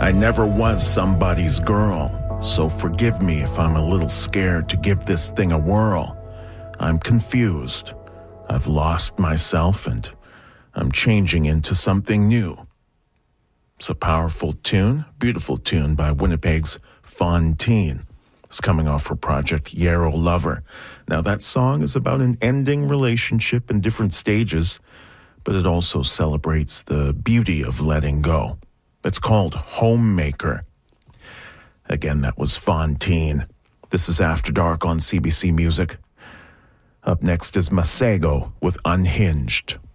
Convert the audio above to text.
I never was somebody's girl, so forgive me if I'm a little scared to give this thing a whirl. I'm confused. I've lost myself and I'm changing into something new. It's a powerful tune, beautiful tune by Winnipeg's Fontaine. It's coming off her project Yarrow Lover. Now that song is about an ending relationship in different stages, but it also celebrates the beauty of letting go. It's called Homemaker. Again, that was Fontaine. This is After Dark on CBC Music. Up next is Masego with Unhinged.